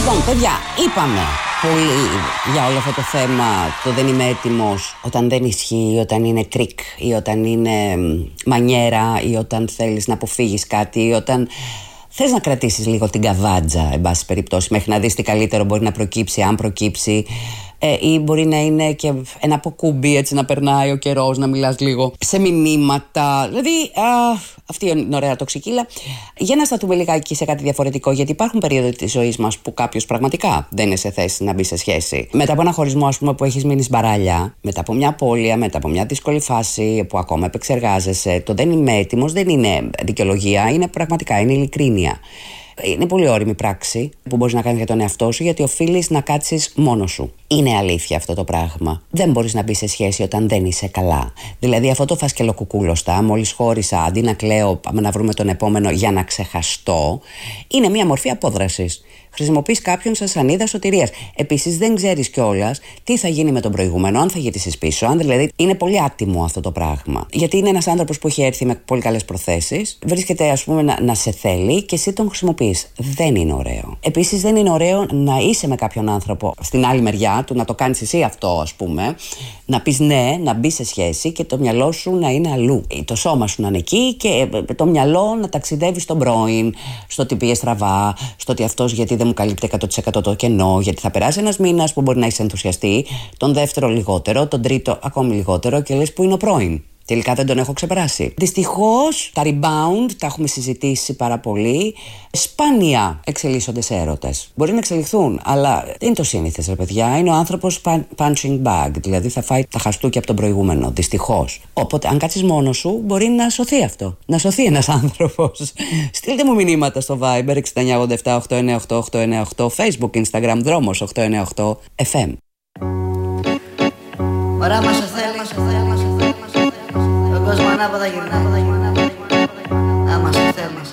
Λοιπόν, παιδιά, είπαμε πολύ για όλο αυτό το θέμα. Το δεν είμαι έτοιμος όταν δεν ισχύει, όταν είναι τρίκ ή όταν είναι μανιέρα ή όταν θέλεις να αποφύγεις κάτι ή όταν θες να κρατήσεις λίγο την καβάντζα, εν πάση περιπτώσει, μέχρι να δεις τι καλύτερο μπορεί να προκύψει, αν προκύψει. Ή μπορεί να είναι και ένα αποκούμπι, έτσι να περνάει ο καιρός, να μιλάς λίγο σε μηνύματα. Δηλαδή, αυτή είναι ωραία τοξικίλα. Για να σταθούμε λιγάκι σε κάτι διαφορετικό, γιατί υπάρχουν περίοδοι της ζωής μας που κάποιος πραγματικά δεν είναι σε θέση να μπει σε σχέση. Μετά από ένα χωρισμό, ας πούμε, που έχεις μείνει σμπαράλια, μετά από μια απώλεια, μετά από μια δύσκολη φάση που ακόμα επεξεργάζεσαι, το δεν είμαι έτοιμος δεν είναι δικαιολογία, είναι πραγματικά, είναι ειλικρίνεια. Είναι πολύ όριμη πράξη που μπορείς να κάνεις για τον εαυτό σου, γιατί οφείλεις να κάτσεις μόνος σου. Είναι αλήθεια αυτό το πράγμα. Δεν μπορείς να μπεις σε σχέση όταν δεν είσαι καλά. Δηλαδή, αυτό το φασκελοκουκούλωστα, μόλις χώρισα, αντί να κλαίω, πάμε να βρούμε τον επόμενο για να ξεχαστώ, είναι μια μορφή απόδρασης. Χρησιμοποιείς κάποιον σαν σανίδα σωτηρίας. Επίσης, δεν ξέρεις κιόλας τι θα γίνει με τον προηγούμενο, αν θα γυρίσεις πίσω. Αν δηλαδή είναι πολύ άτιμο αυτό το πράγμα. Γιατί είναι ένας άνθρωπος που έχει έρθει με πολύ καλές προθέσεις, βρίσκεται, ας πούμε, να σε θέλει και εσύ τον χρησιμοποιείς. Δεν είναι ωραίο. Επίσης, δεν είναι ωραίο να είσαι με κάποιον άνθρωπο στην άλλη μεριά του, να το κάνεις εσύ αυτό, ας πούμε. Να πεις ναι, να μπει σε σχέση και το μυαλό σου να είναι αλλού. Το σώμα σου να είναι εκεί και το μυαλό να ταξιδεύει στον πρώην, στο ότι πήγε στραβά, στο ότι αυτός γιατί δεν μου καλύπτει 100% το κενό, γιατί θα περάσει ένας μήνας που μπορεί να είσαι ενθουσιαστή, τον δεύτερο λιγότερο, τον τρίτο ακόμη λιγότερο και λες που είναι ο πρώην. Τελικά δεν τον έχω ξεπεράσει. Δυστυχώς τα rebound, τα έχουμε συζητήσει πάρα πολύ, σπάνια εξελίσσονται σε έρωτες. Μπορεί να εξελιχθούν, αλλά δεν είναι το σύνηθες, ρε παιδιά. Είναι ο άνθρωπος punching bag, δηλαδή θα φάει τα χαστούκια από τον προηγούμενο, δυστυχώς. Οπότε, αν κάτσεις μόνος σου, μπορεί να σωθεί αυτό. Να σωθεί ένας άνθρωπος. Στείλτε μου μηνύματα στο Viber 6987-898-898, Facebook, Instagram, Δρόμος 898 FM. Ωραία μας θέλει, ο κόσμος ανάποδα γυρνάει.